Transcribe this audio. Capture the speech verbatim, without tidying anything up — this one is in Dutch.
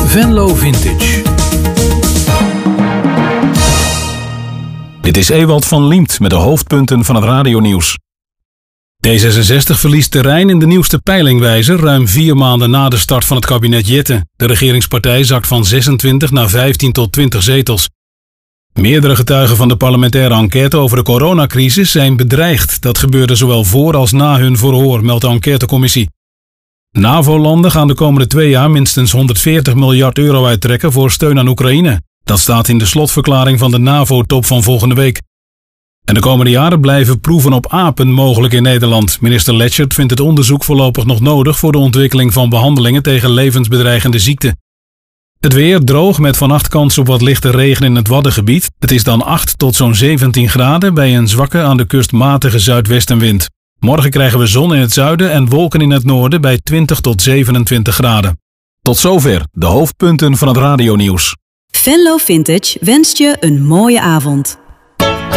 Venlo Vintage. Dit is Ewald van Liemt met de hoofdpunten van het radionieuws. D zesenzestig verliest terrein in de nieuwste peilingwijzer ruim vier maanden na de start van het kabinet Jette. De regeringspartij zakt van zesentwintig naar vijftien tot twintig zetels. Meerdere getuigen van de parlementaire enquête over de coronacrisis zijn bedreigd. Dat gebeurde zowel voor als na hun verhoor, meldt de enquêtecommissie. NAVO-landen gaan de komende twee jaar minstens honderdveertig miljard euro uittrekken voor steun aan Oekraïne. Dat staat in de slotverklaring van de NAVO-top van volgende week. En de komende jaren blijven proeven op apen mogelijk in Nederland. Minister Letchert vindt het onderzoek voorlopig nog nodig voor de ontwikkeling van behandelingen tegen levensbedreigende ziekten. Het weer droog met vannacht kans op wat lichte regen in het Waddengebied. Het is dan acht tot zo'n zeventien graden bij een zwakke aan de kust matige zuidwestenwind. Morgen krijgen we zon in het zuiden en wolken in het noorden bij twintig tot zevenentwintig graden. Tot zover de hoofdpunten van het radionieuws. Venlo Vintage wenst je een mooie avond.